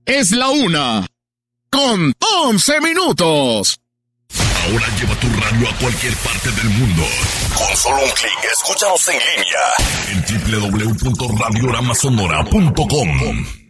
Es la 1:11. Ahora lleva tu radio a cualquier parte del mundo. Con solo un clic, escúchanos en línea en www.radiogramasonora.com.